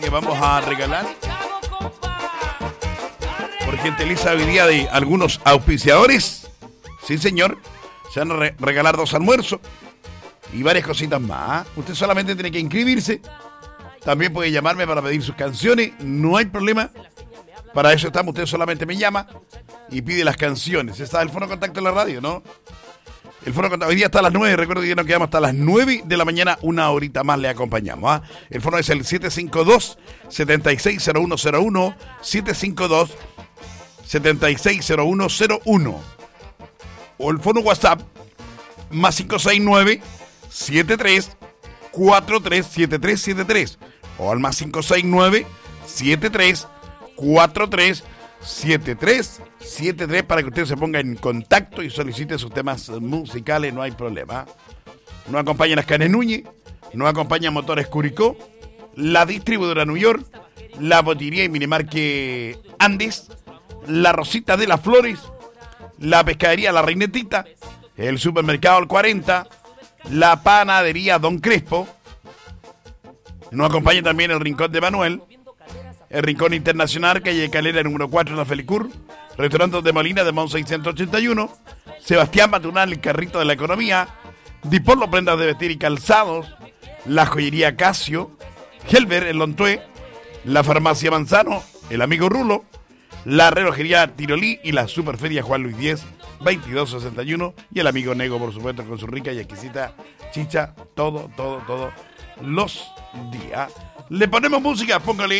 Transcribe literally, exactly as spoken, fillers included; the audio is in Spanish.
que vamos a regalar por gentileza hoy día de algunos auspiciadores. Sí, señor. Se van a re- regalar dos almuerzos y varias cositas más. Usted solamente tiene que inscribirse. También puede llamarme para pedir sus canciones. No hay problema. Para eso estamos. Usted solamente me llama y pide las canciones. Está el fono de contacto en la radio, ¿no? El fono de contacto hoy día está a las nueve. Recuerdo que ya nos quedamos hasta las nueve de la mañana. Una horita más le acompañamos. ¿ah? El fono es el siete cinco dos, siete seis cero uno cero uno. siete cinco dos, siete seis cero uno cero uno. O el fono WhatsApp más cinco seis nueve, siete tres cuatro tres siete tres siete tres. O al más cinco seis nueve, siete tres cuatro tres siete tres siete tres para que usted se ponga en contacto y solicite sus temas musicales, no hay problema. Nos acompañan las Canes Núñez, nos acompaña Motores Curicó, la distribuidora New York, la botinería y minimarque Andes, la Rosita de las Flores, la pescadería La Reinetita, el supermercado El cuarenta, la panadería Don Crespo. Nos acompaña también el Rincón de Manuel, el Rincón Internacional, calle Calera número cuatro en la Felicur, Restaurante de Molina de Mon seiscientos ochenta y uno, Sebastián Matunal, el carrito de la economía, Dipolo Prendas de Vestir y Calzados, la joyería Casio, Helber el Lontué, la farmacia Manzano, el amigo Rulo, la relojería Tirolí y la superferia Juan Luis diez, veintidós sesenta y uno, y el amigo Nego, por supuesto, con su rica y exquisita chicha, todo, todo, todo, los días. Le ponemos música, póngale.